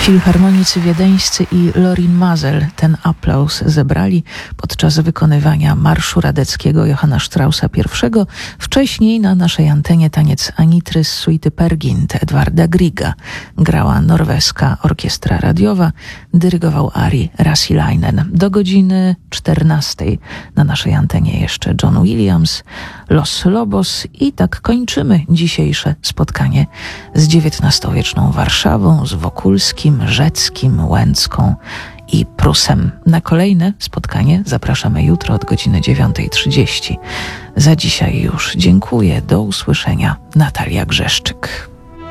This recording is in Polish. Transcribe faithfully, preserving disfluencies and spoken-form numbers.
Filharmonicy wiedeńscy i Lorin Maazel ten aplauz zebrali podczas wykonywania Marszu Radeckiego Johanna Straussa I. Wcześniej na naszej antenie taniec Anitry z suity Per Gynt Edwarda Grieга. Grała norweska orkiestra radiowa, dyrygował Ari Rasilainen. Do godziny czternastej na naszej antenie jeszcze John Williams, Los Lobos i tak kończymy dzisiejsze spotkanie z dziewiętnastowieczną Warszawą, z Wokulskim, Rzeckim, Łęcką i Prusem. Na kolejne spotkanie zapraszamy jutro od godziny dziewiąta trzydzieści. Za dzisiaj już dziękuję. Do usłyszenia. Natalia Grzeszczyk.